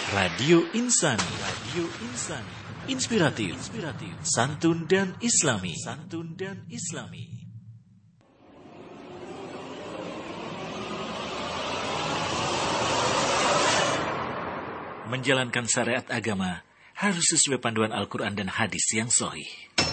Radio Insani, inspiratif, santun dan islami. Menjalankan syariat agama harus sesuai panduan Al-Quran dan hadis yang sahih.